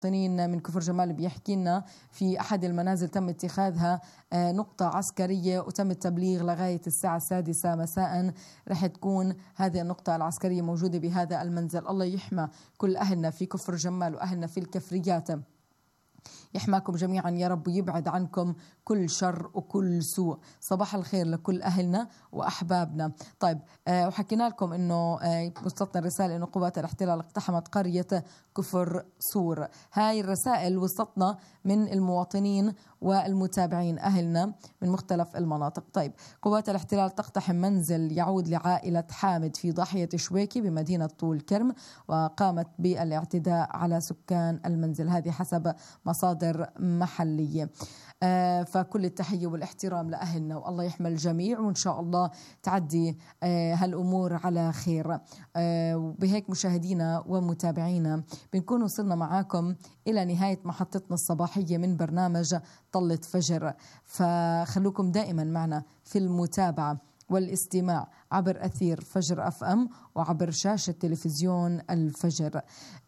المواطنين من كفر جمال بيحكي لنا في أحد المنازل تم اتخاذها نقطة عسكرية وتم التبليغ لغاية الساعة 6 مساء رح تكون هذه النقطة العسكرية موجودة بهذا المنزل. الله يحمى كل أهلنا في كفر جمال وأهلنا في الكفريات، يحماكم جميعا يا رب ويبعد عنكم كل شر وكل سوء. صباح الخير لكل أهلنا وأحبابنا. طيب وحكينا لكم إنه وصلتنا الرسالة إنه قوات الاحتلال اقتحمت قرية كفر سور. هاي الرسائل وصلتنا من المواطنين والمتابعين أهلنا من مختلف المناطق. طيب قوات الاحتلال تقتحم منزل يعود لعائلة حامد في ضاحية شويكي بمدينة طول كرم، وقامت بالاعتداء على سكان المنزل، هذه حسب مصادر محلية. فكل التحية والاحترام لأهلنا والله يحمي الجميع، وإن شاء الله تعدي هالأمور على خير. وبهيك مشاهدينا ومتابعينا بنكون وصلنا معاكم إلى نهاية محطتنا الصباحية من برنامج طلة فجر، فخلوكم دائما معنا في المتابعة والاستماع عبر أثير فجر FM وعبر شاشة تلفزيون الفجر.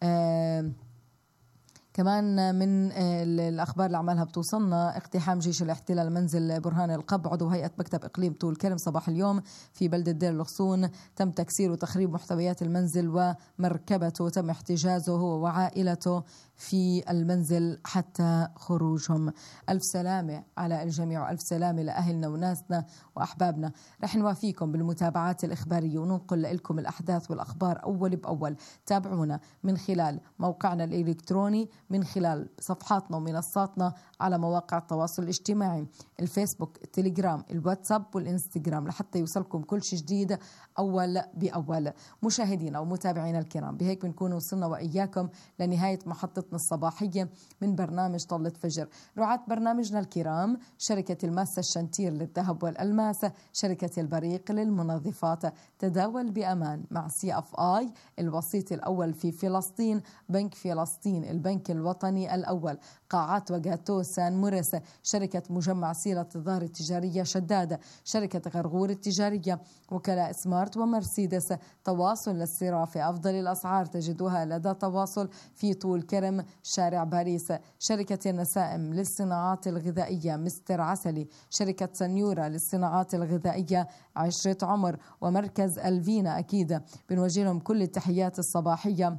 كمان من الأخبار اللي عملها بتوصلنا اقتحام جيش الاحتلال منزل برهان القب عضو هيئة مكتب إقليم طول كرم صباح اليوم في بلدة دير الغصون. تم تكسير وتخريب محتويات المنزل ومركبته، تم احتجازه هو وعائلته في المنزل حتى خروجهم. ألف سلامة على الجميع وألف سلامة لأهلنا وناسنا وأحبابنا. رح نوافيكم بالمتابعات الإخبارية وننقل لكم الأحداث والأخبار أول بأول. تابعونا من خلال موقعنا الإلكتروني، من خلال صفحاتنا ومنصاتنا على مواقع التواصل الاجتماعي، الفيسبوك، التليجرام، الواتساب والإنستغرام، لحتى يوصلكم كل شيء جديد أول بأول. مشاهدينا ومتابعينا الكرام بهيك بنكون وصلنا وإياكم لنهاية محطتنا الصباحية من برنامج طلة فجر. رعاة برنامجنا الكرام شركة الماسة الشنتير للذهب والألماس، شركة البريق للمنظفات، تداول بأمان مع CFI الوسيط الأول في فلسطين، بنك فلسطين البنك الوطني الأول، قاعات وجاتو سان موريس، شركة مجمع سيرة الظاهر التجارية شدادة، شركة غرغور التجارية، وكلاء سمارت ومرسيدس. تواصل للصراع في أفضل الأسعار تجدوها لدى تواصل في طول كرم شارع باريس، شركة النسائم للصناعات الغذائية مستر عسلي، شركة سنيورة للصناعات الغذائية عشرة عمر، ومركز الفينا. أكيد بنوجه لهم كل التحيات الصباحية،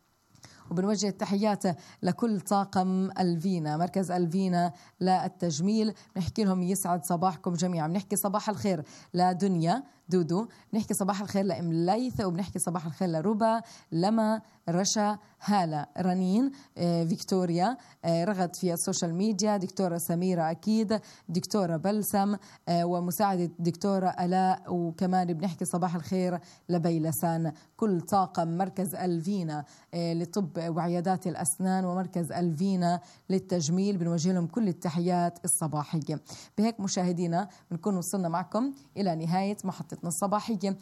وبنوجه التحيات لكل طاقم الفينا، مركز الفينا للتجميل. بنحكي لهم يسعد صباحكم جميعا. بنحكي صباح الخير لدنيا دودو، بنحكي صباح الخير لأم ليث، وبنحكي صباح الخير لربا، لما، رشا، هالة، رنين، فيكتوريا، رغد في السوشيال ميديا، دكتورة سميرة أكيد، دكتورة بلسم، ومساعدة دكتورة ألاء. وكمان بنحكي صباح الخير لبيلسان. كل طاقم مركز الفينا لطب وعيادات الأسنان ومركز الفينا للتجميل بنوجه لهم كل التحيات الصباحية. بهيك مشاهدينا بنكون وصلنا معكم إلى نهاية محطتنا الصباحية.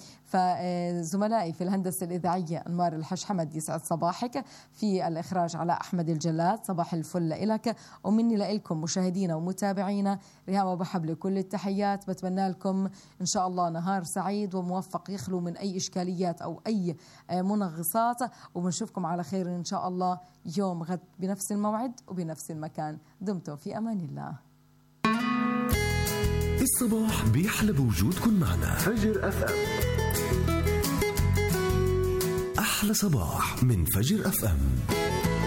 فزملائي في الهندسة الإذاعية أنوار الحش حمد يسعد صباحك، في الإخراج علاء أحمد الجلاد صباح الفل لك، ومني لكم مشاهدينا ومتابعينا ريهام أبو حبل كل التحيات. بتمنى لكم إن شاء الله نهار سعيد وموفق يخلو من أي إشكاليات أو أي منغصات، وبنشوفكم على خير إن شاء الله يوم غد بنفس الموعد وبنفس المكان. دمتم في أمان الله. الصباح بيحلى بوجودكم معنا. فجر FM، أحلى صباح من فجر FM.